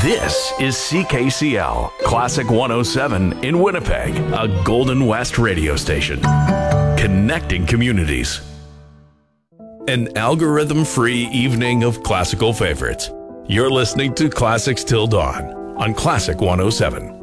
This is CKCL, Classic 107 in Winnipeg, a Golden West radio station. Connecting communities. An algorithm-free evening of classical favorites. You're listening to Classics Till Dawn on Classic 107.